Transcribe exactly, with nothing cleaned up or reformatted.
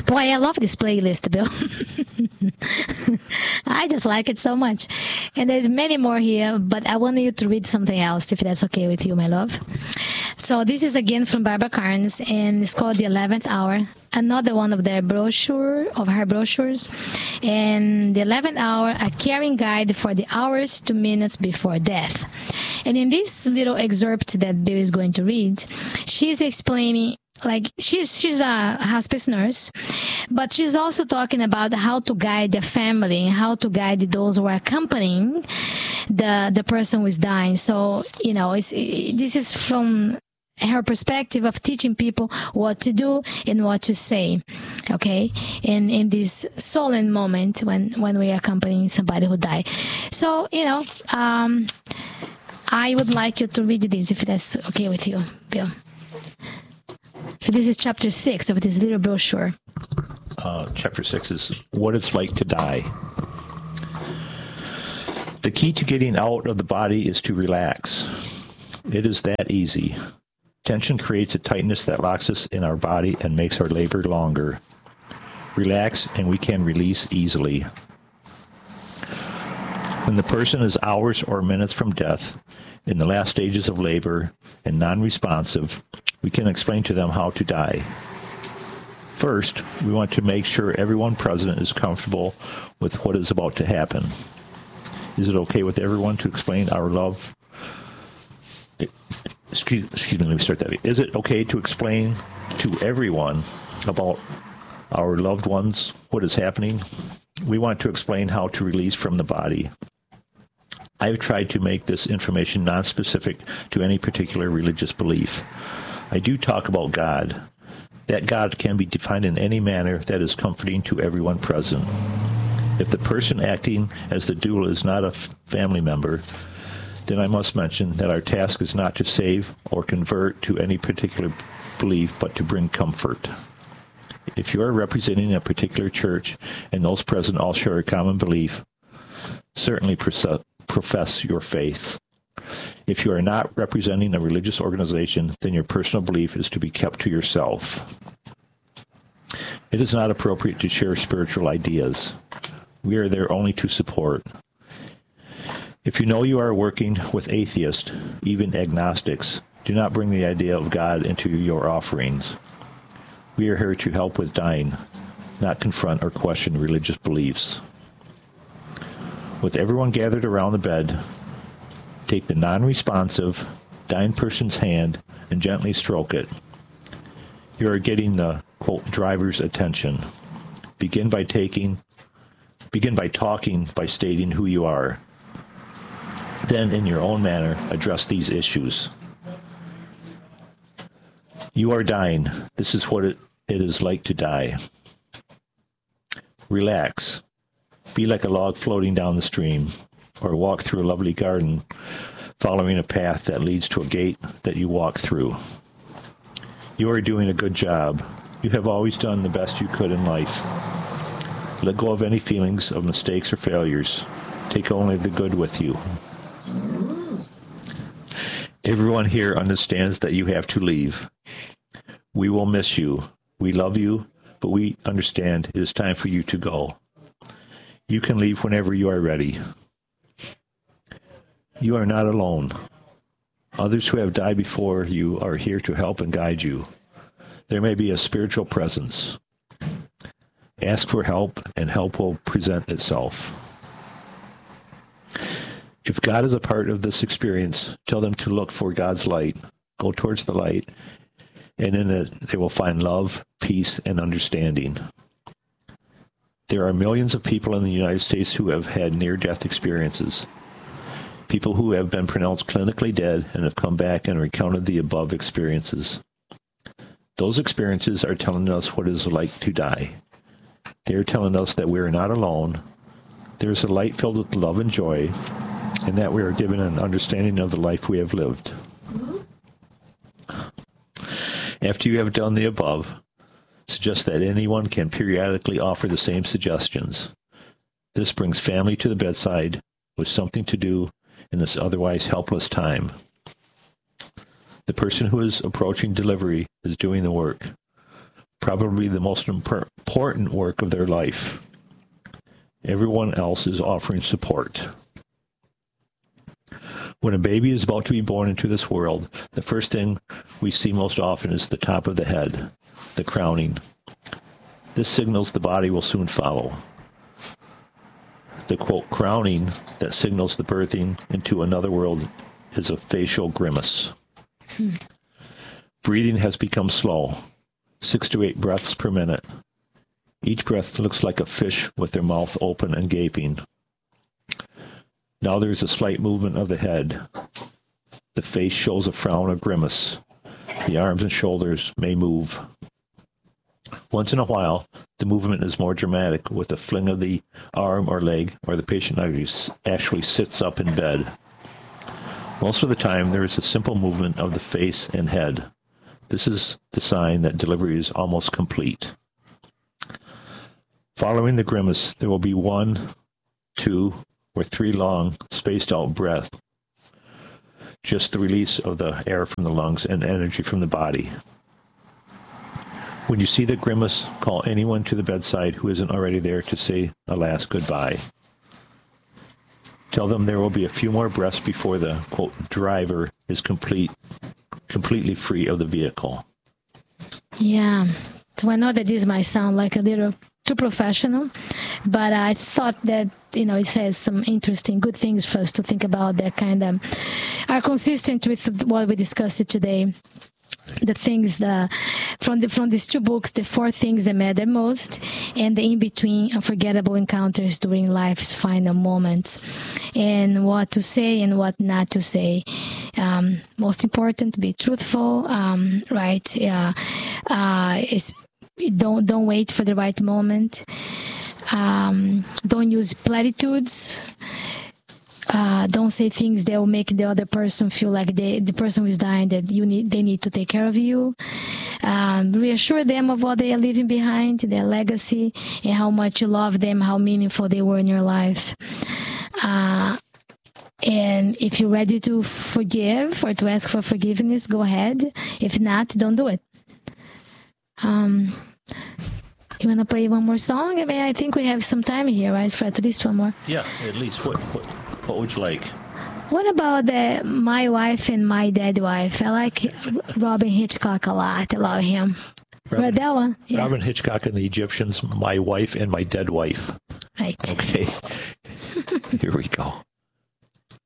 Boy, I love this playlist, Bill. I just like it so much. And there's many more here, but I want you to read something else, if that's okay with you, my love. So this is again from Barbara Carnes, and it's called The eleventh Hour. Another one of their brochure, of her brochures. And The eleventh Hour, a caring guide for the hours to minutes before death. And in this little excerpt that Bill is going to read, she's explaining, like, she's she's a hospice nurse, but she's also talking about how to guide the family, how to guide those who are accompanying the the person who is dying. So, you know, it's, it, this is from her perspective of teaching people what to do and what to say, okay, in in this solemn moment when when we are accompanying somebody who died. So, you know, um, I would like you to read this, if that's okay with you, Bill. So this is chapter six of this little brochure. Uh, chapter six is what it's like to die. The key to getting out of the body is to relax. It is that easy. Tension creates a tightness that locks us in our body and makes our labor longer. Relax and we can release easily. When the person is hours or minutes from death, in the last stages of labor and non-responsive, we can explain to them how to die. First, we want to make sure everyone present is comfortable with what is about to happen. Is it okay with everyone to explain our love? Excuse, excuse me, let me start that. Is it okay to explain to everyone about our loved ones what is happening? We want to explain how to release from the body. I've tried to make this information non-specific to any particular religious belief. I do talk about God. That God can be defined in any manner that is comforting to everyone present. If the person acting as the doula is not a family member, then I must mention that our task is not to save or convert to any particular belief, but to bring comfort. If you are representing a particular church and those present all share a common belief, certainly profess your faith. If you are not representing a religious organization, then your personal belief is to be kept to yourself. It is not appropriate to share spiritual ideas. We are there only to support. If you know you are working with atheists, even agnostics, do not bring the idea of God into your offerings. We are here to help with dying, not confront or question religious beliefs. With everyone gathered around the bed, take the non-responsive, dying person's hand and gently stroke it. You are getting the, quote, driver's attention. Begin by taking, begin by talking by stating who you are. Then, in your own manner, address these issues. You are dying. This is what it, it is like to die. Relax. Be like a log floating down the stream, or walk through a lovely garden, following a path that leads to a gate that you walk through. You are doing a good job. You have always done the best you could in life. Let go of any feelings of mistakes or failures. Take only the good with you. Everyone here understands that you have to leave. We will miss you. We love you, but we understand it is time for you to go. You can leave whenever you are ready. You are not alone. Others who have died before you are here to help and guide you. There may be a spiritual presence. Ask for help, and help will present itself. If God is a part of this experience, tell them to look for God's light. Go towards the light, and in it they will find love, peace, and understanding. There are millions of people in the United States who have had near-death experiences. People who have been pronounced clinically dead and have come back and recounted the above experiences. Those experiences are telling us what it is like to die. They are telling us that we are not alone. There is a light filled with love and joy, and that we are given an understanding of the life we have lived. After you have done the above, suggest that anyone can periodically offer the same suggestions. This brings family to the bedside with something to do in this otherwise helpless time. The person who is approaching delivery is doing the work. probably the most impor- important work of their life. Everyone else is offering support. When a baby is about to be born into this world, the first thing we see most often is the top of the head, the crowning. This signals the body will soon follow. The, quote, crowning that signals the birthing into another world is a facial grimace. Hmm. Breathing has become slow, six to eight breaths per minute. Each breath looks like a fish with their mouth open and gaping. Now there's a slight movement of the head. The face shows a frown or grimace. The arms and shoulders may move. Once in a while, the movement is more dramatic with a fling of the arm or leg, or the patient actually sits up in bed. Most of the time, there is a simple movement of the face and head. This is the sign that delivery is almost complete. Following the grimace, there will be one, two, or three long, spaced-out breaths, just the release of the air from the lungs and energy from the body. When you see the grimace, call anyone to the bedside who isn't already there to say a last goodbye. Tell them there will be a few more breaths before the, quote, driver is complete, completely free of the vehicle. Yeah. So I know that this might sound like a little too professional, but I thought that, you know, it says some interesting, good things for us to think about that kind of are consistent with what we discussed today. The things that from the from these two books, the four things that matter most, and the in-between unforgettable encounters during life's final moments, and what to say and what not to say. Um, most important, be truthful, um, right? Uh, uh, is, don't don't wait for the right moment. Um, don't use platitudes. Uh, don't say things that will make the other person feel like they, the person who is dying, that you need, they need to take care of you. Um, reassure them of what they are leaving behind, their legacy, and how much you love them, how meaningful they were in your life. Uh, and if you're ready to forgive or to ask for forgiveness, go ahead. If not, don't do it. Um, you want to play one more song? I mean, I think we have some time here, right, for at least one more. Yeah, at least. What what, what would you like? What about the My Wife and My Dead Wife? I like Robin Hitchcock a lot. I love him. Robin, Read that one? Yeah. Robin Hitchcock and the Egyptians, My Wife and My Dead Wife. Right. Okay. Here we go.